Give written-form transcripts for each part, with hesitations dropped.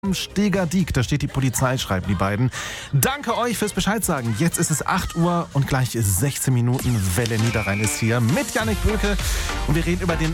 Am Steger-Diek, da steht die Polizei, schreiben die beiden. Danke euch fürs Bescheid sagen. Jetzt ist es 8 Uhr und gleich ist 16 Minuten. Welle Niederrhein ist hier mit Jannik Böke. Und wir reden über den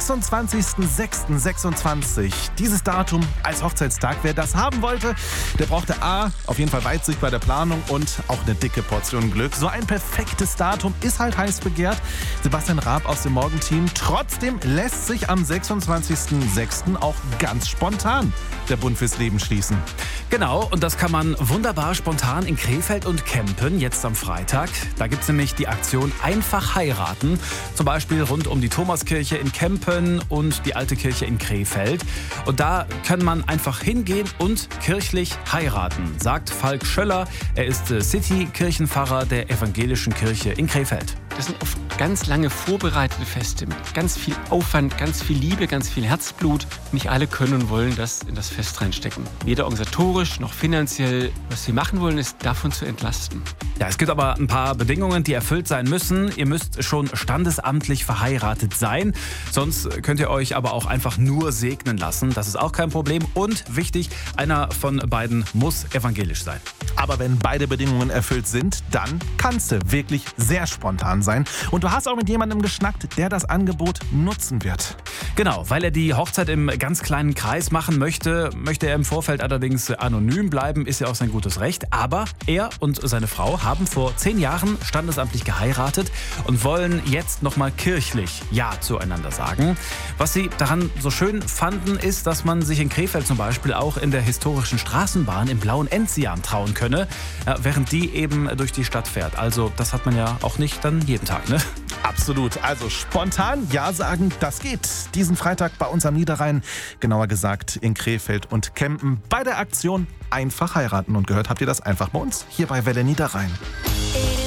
26.06.26. Dieses Datum als Hochzeitstag. Wer das haben wollte, der brauchte auf jeden Fall Weitsicht bei der Planung und auch eine dicke Portion Glück. So ein perfektes Datum ist halt heiß begehrt. Sebastian Raab aus dem Morgenteam. Trotzdem lässt sich am 26.06. auch ganz spontan der Bund fürs Leben schließen. Genau, und das kann man wunderbar spontan in Krefeld und Kempen, jetzt am Freitag. Da gibt es nämlich die Aktion Einfach heiraten. Zum Beispiel rund um die Thomaskirche in Kempen und die Alte Kirche in Krefeld. Und da kann man einfach hingehen und kirchlich heiraten, sagt Falk Schöller. Er ist City-Kirchenpfarrer der Evangelischen Kirche in Krefeld. Das sind oft ganz lange vorbereitete Feste mit ganz viel Aufwand, ganz viel Liebe, ganz viel Herzblut. Nicht alle können und wollen das in das Fest reinstecken. Weder organisatorisch noch finanziell. Was wir machen wollen, ist davon zu entlasten. Ja, es gibt aber ein paar Bedingungen, die erfüllt sein müssen. Ihr müsst schon standesamtlich verheiratet sein. Sonst könnt ihr euch aber auch einfach nur segnen lassen. Das ist auch kein Problem. Und wichtig, einer von beiden muss evangelisch sein. Aber wenn beide Bedingungen erfüllt sind, dann kannst du wirklich sehr spontan sein. Und du hast auch mit jemandem geschnackt, der das Angebot nutzen wird. Genau, weil er die Hochzeit im ganz kleinen Kreis machen möchte er im Vorfeld allerdings anonym bleiben, ist ja auch sein gutes Recht. Aber er und seine Frau haben vor 10 Jahren standesamtlich geheiratet und wollen jetzt nochmal kirchlich Ja zueinander sagen. Was sie daran so schön fanden, ist, dass man sich in Krefeld zum Beispiel auch in der historischen Straßenbahn im blauen Enzian trauen könne, während die eben durch die Stadt fährt. Also das hat man ja auch nicht dann jeden Tag, ne? Absolut. Also spontan Ja sagen, das geht. Diesen Freitag bei uns am Niederrhein, genauer gesagt in Krefeld und Kempen, bei der Aktion Einfach heiraten. Und gehört habt ihr das einfach bei uns hier bei Welle Niederrhein.